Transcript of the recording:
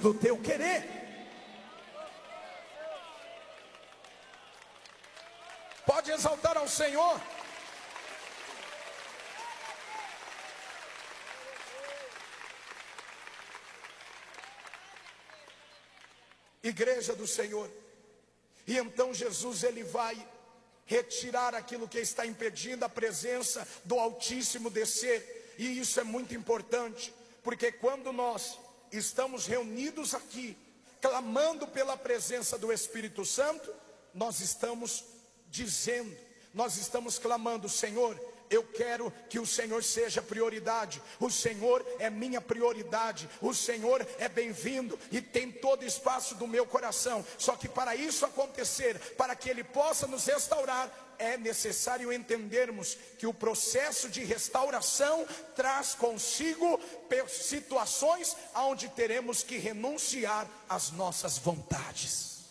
do teu querer. Pode exaltar ao Senhor. Igreja do Senhor. E então Jesus, ele vai retirar aquilo que está impedindo a presença do Altíssimo descer. E isso é muito importante, porque quando nós estamos reunidos aqui, clamando pela presença do Espírito Santo, nós estamos dizendo, nós estamos clamando: Senhor, eu quero que o Senhor seja prioridade. O Senhor é minha prioridade. O Senhor é bem-vindo e tem todo espaço do meu coração. Só que para isso acontecer, para que Ele possa nos restaurar, é necessário entendermos que o processo de restauração traz consigo situações onde teremos que renunciar às nossas vontades.